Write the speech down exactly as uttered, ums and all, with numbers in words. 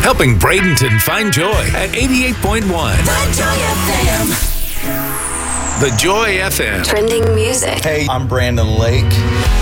helping Bradenton find joy at eighty-eight point one. The Joy F M. The Joy F M. Trending music. Hey, I'm Brandon Lake.